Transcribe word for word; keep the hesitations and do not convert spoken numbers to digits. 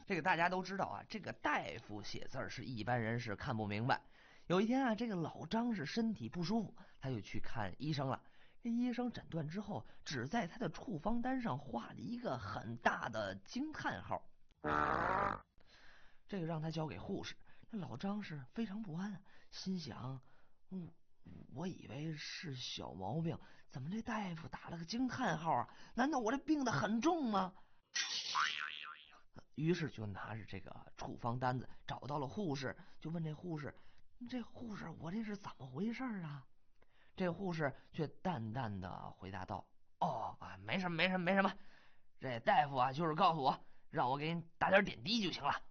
这个大家都知道啊，这个大夫写字是一般人是看不明白。有一天啊，这个老张是身体不舒服，他就去看医生了。这医生诊断之后，只在他的处方单上画了一个很大的惊叹号。这个让他交给护士。那老张是非常不安，心想：嗯，我以为是小毛病，怎么这大夫打了个惊叹号啊？难道我这病得很重吗？于是就拿着这个处方单子找到了护士，就问这护士：这护士，我这是怎么回事啊？这护士却淡淡的回答道：哦啊，没什么没什么没什么，这大夫啊就是告诉我，让我给你打点点滴就行了。